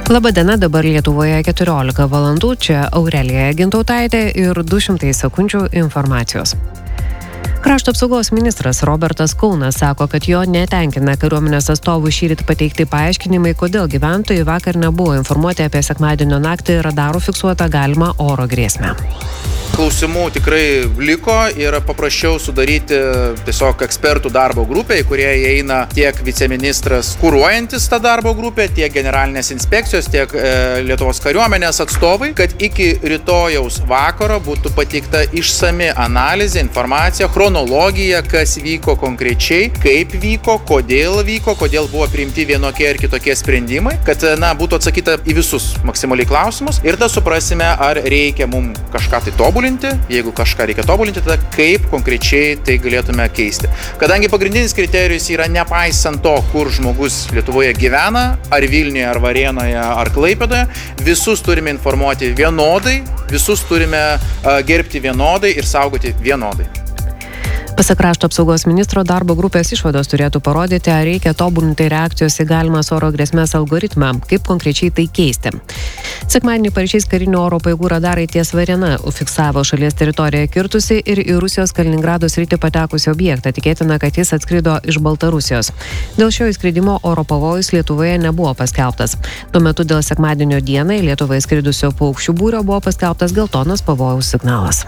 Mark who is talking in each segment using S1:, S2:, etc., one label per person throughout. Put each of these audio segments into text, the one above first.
S1: Labadiena, dabar Lietuvoje 14 valandų, čia Aurelija Gintautaitė ir 200 sekundžių informacijos. Krašto apsaugos ministras Robertas Kaunas sako, kad jo netenkina kariuomenės atstovų šįryt pateikti paaiškinimai, kodėl gyventojai vakar nebuvo informuoti apie sekmadienio naktį radarų fiksuotą galimą oro grėsmę.
S2: Klausimų tikrai liko ir paprašiau sudaryti tiesiog ekspertų darbo grupę, į kurią įeina tiek viceministras kuruojantis tą darbo grupę, tiek generalinės inspekcijos, tiek Lietuvos kariuomenės atstovai, kad iki rytojaus vakaro būtų pateikta išsami analizė, informacija, chronologija, kas vyko konkrečiai, kaip vyko, kodėl buvo priimti vienokie ir kitokie sprendimai, kad būtų atsakyta į visus maksimaliai klausimus ir tada suprasime, ar reikia mums kažką tai tobulinti. Jeigu kažką reikia tobulinti, tada kaip konkrečiai tai galėtume keisti. Kadangi pagrindinis kriterijus yra nepaisant to, kur žmogus Lietuvoje gyvena, ar Vilniuje, ar Varėnoje, ar Klaipėdoje, visus turime informuoti vienodai, visus turime gerbti vienodai ir saugoti vienodai.
S1: Pasak krašto apsaugos ministro, darbo grupės išvados turėtų parodyti, ar reikia tobulinti reakcijos į galimas oro grėsmės algoritmą, kaip konkrečiai tai keisti. Sekmadienį paryčiais karinių oro pajėgų radarai ties Varėna fiksavo šalies teritoriją kirtusi ir į Rusijos Kaliningrado sritį patekusi objektą. Tikėtina, kad jis atskrido iš Baltarusijos. Dėl šio įskridimo oro pavojus Lietuvoje nebuvo paskelbtas. Tuo metu dėl sekmadienio dieną į Lietuvą įskridusio paukščių būrio buvo paskelbtas geltonas pavojaus signalas.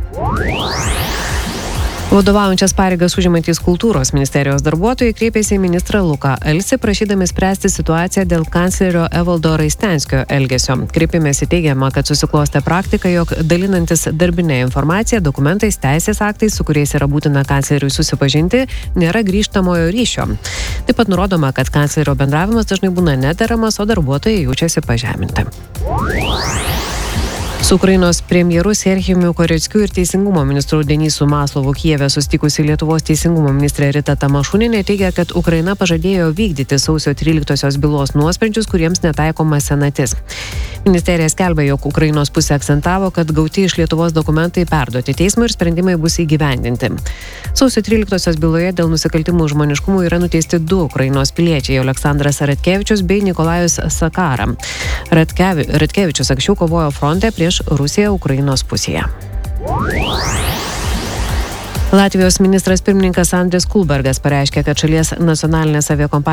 S1: Vadovaujančias pareigas užimantys kultūros ministerijos darbuotojai kreipėsi į ministrą Luką Alsį, prašydami spręsti situaciją dėl kanclerio Evaldo Raistenskio elgesio. Kreipimėsi teigiama, kad susiklostė praktika, jog dalinantis darbinę informaciją, dokumentais, teisės aktais, su kuriais yra būtina kancleriui susipažinti, nėra grįžtamojo ryšio. Taip pat nurodoma, kad kanclerio bendravimas dažnai būna nederamas, o darbuotojai jaučiasi pažeminti. Su Ukrainos premjeru Serhijumi Koreckiu ir teisingumo ministru Denisu Maslovu Kijeve susitikusi Lietuvos teisingumo ministrė Rita Tamašunienė teigia, kad Ukraina pažadėjo vykdyti sausio 13-osios bylos nuosprendžius, kuriems netaikoma senatis. Ministerija skelbia, jog Ukrainos pusė akcentavo, kad gauti iš Lietuvos dokumentai perduoti teismui ir sprendimai bus įgyvendinti. Sausio 13-osios byloje dėl nusikaltimų žmoniškumų yra nuteisti 2 Ukrainos piliečiai – Aleksandras Radkevičius bei Nikolajus Sakara. Radkevičius anksčiau kovojo fronte prieš Rusiją Ukrainos pusėje. Latvijos ministras pirmininkas Andris Kulbergas pareiškė, kad šalies nacionalinės aviakompanijos